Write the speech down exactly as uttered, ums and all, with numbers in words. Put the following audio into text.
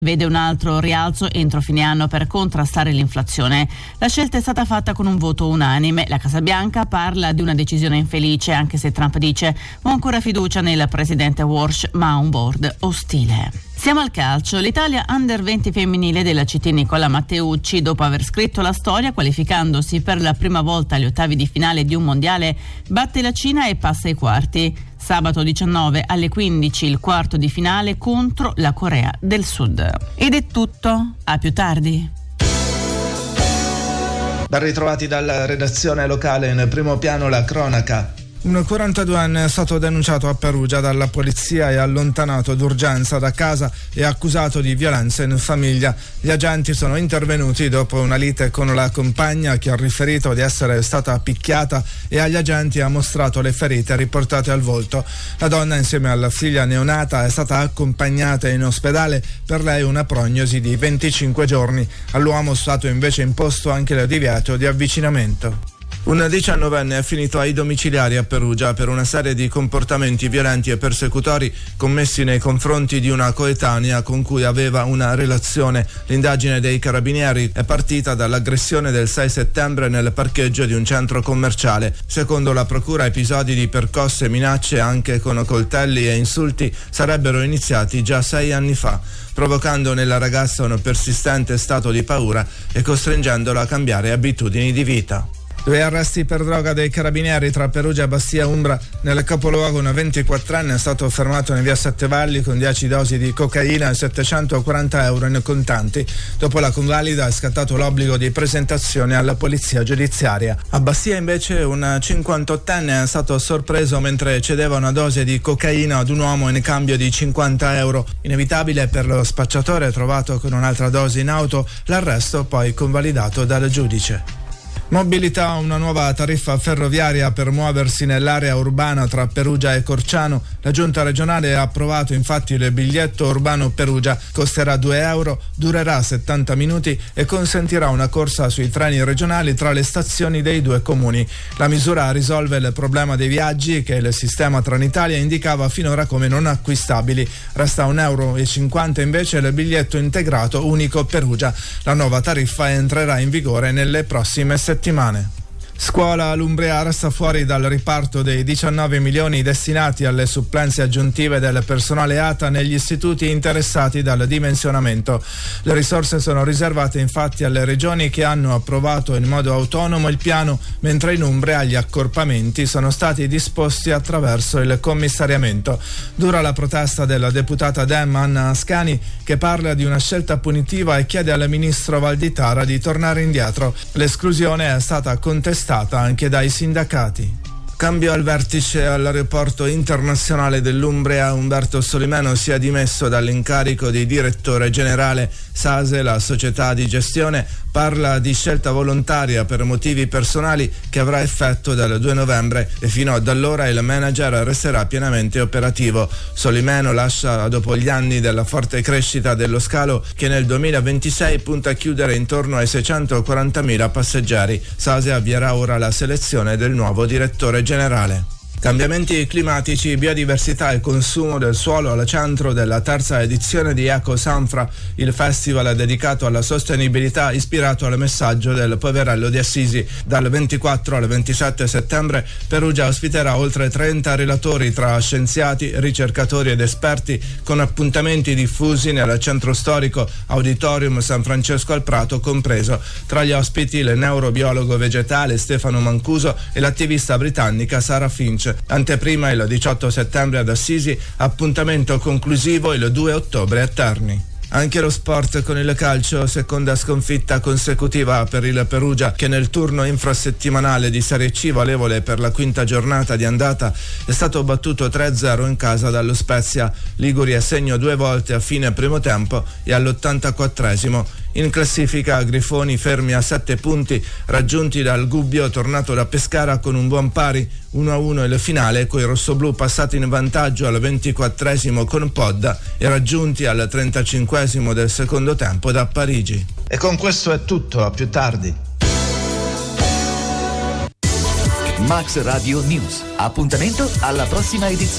vede un altro rialzo entro fine anno per contrastare l'inflazione. La scelta è stata fatta con un voto unanime. La Casa Bianca parla di una decisione infelice, anche se Trump dice ho ancora fiducia nel presidente Walsh, ma ha un board ostile. Siamo al calcio. L'Italia under venti femminile della C T Nicola Matteucci, dopo aver scritto la storia qualificandosi per la prima volta agli ottavi di finale di un mondiale, batte la Cina e passa ai quarti. Sabato diciannove alle quindici il quarto di finale contro la Corea del Sud. Ed è tutto, a più tardi. Ben ritrovati dalla redazione locale, in primo piano la cronaca. Un quarantaduenne è stato denunciato a Perugia dalla polizia e allontanato d'urgenza da casa e accusato di violenza in famiglia. Gli agenti sono intervenuti dopo una lite con la compagna, che ha riferito di essere stata picchiata, e agli agenti ha mostrato le ferite riportate al volto. La donna, insieme alla figlia neonata, è stata accompagnata in ospedale, per lei una prognosi di venticinque giorni. All'uomo è stato invece imposto anche il divieto di avvicinamento. Un diciannovenne è finito ai domiciliari a Perugia per una serie di comportamenti violenti e persecutori commessi nei confronti di una coetanea con cui aveva una relazione. L'indagine dei carabinieri è partita dall'aggressione del sei settembre nel parcheggio di un centro commerciale. Secondo la procura, episodi di percosse e minacce, anche con coltelli e insulti, sarebbero iniziati già sei anni fa, provocando nella ragazza un persistente stato di paura e costringendola a cambiare abitudini di vita. Due arresti per droga dei carabinieri tra Perugia e Bastia Umbra. Nel capoluogo un ventiquattrenne è stato fermato in via Sette Valli con dieci dosi di cocaina e settecentoquaranta euro in contanti. Dopo la convalida è scattato l'obbligo di presentazione alla polizia giudiziaria. A Bastia invece un cinquantottenne è stato sorpreso mentre cedeva una dose di cocaina ad un uomo in cambio di cinquanta euro. Inevitabile per lo spacciatore, trovato con un'altra dose in auto, l'arresto poi convalidato dal giudice. Mobilità, una nuova tariffa ferroviaria per muoversi nell'area urbana tra Perugia e Corciano. La giunta regionale ha approvato infatti il biglietto urbano Perugia. Costerà due euro, durerà settanta minuti e consentirà una corsa sui treni regionali tra le stazioni dei due comuni. La misura risolve il problema dei viaggi che il sistema Trenitalia indicava finora come non acquistabili. Resta un euro e cinquanta invece il biglietto integrato unico Perugia. La nuova tariffa entrerà in vigore nelle prossime settimane. settimane. Scuola, l'Umbria resta fuori dal riparto dei diciannove milioni destinati alle supplenze aggiuntive del personale A T A negli istituti interessati dal dimensionamento. Le risorse sono riservate infatti alle regioni che hanno approvato in modo autonomo il piano, mentre in Umbria gli accorpamenti sono stati disposti attraverso il commissariamento. Dura la protesta della deputata Dem Anna Ascani, che parla di una scelta punitiva e chiede al ministro Valditara di tornare indietro. L'esclusione è stata contestata anche dai sindacati. Cambio al vertice all'aeroporto internazionale dell'Umbria. Umberto Solimeno si è dimesso dall'incarico di direttore generale. SASE, la società di gestione, parla di scelta volontaria per motivi personali che avrà effetto dal due novembre e fino ad allora il manager resterà pienamente operativo. Solimeno lascia dopo gli anni della forte crescita dello scalo, che nel duemilaventisei punta a chiudere intorno ai seicentoquarantamila passeggeri. SASE avvierà ora la selezione del nuovo direttore generale. Cambiamenti climatici, biodiversità e consumo del suolo al centro della terza edizione di Eco Sanfra, il festival dedicato alla sostenibilità ispirato al messaggio del Poverello di Assisi. Dal ventiquattro al ventisette settembre Perugia ospiterà oltre trenta relatori tra scienziati, ricercatori ed esperti, con appuntamenti diffusi nel centro storico, Auditorium San Francesco al Prato compreso. Tra gli ospiti il neurobiologo vegetale Stefano Mancuso e l'attivista britannica Sarah Finch. Anteprima il diciotto settembre ad Assisi, appuntamento conclusivo il due ottobre a Terni. Anche lo sport con il calcio, seconda sconfitta consecutiva per il Perugia, che nel turno infrasettimanale di Serie C valevole per la quinta giornata di andata è stato battuto tre a zero in casa dallo Spezia. Liguri a segno due volte a fine primo tempo e all'ottantaquattresimo. In classifica Grifoni fermi a sette punti, raggiunti dal Gubbio tornato da Pescara con un buon pari, uno a uno il finale, coi rossoblù passati in vantaggio al ventiquattresimo con Podda e raggiunti al trentacinquesimo del secondo tempo da Parigi. E con questo è tutto, a più tardi. Max Radio News. Appuntamento alla prossima edizione.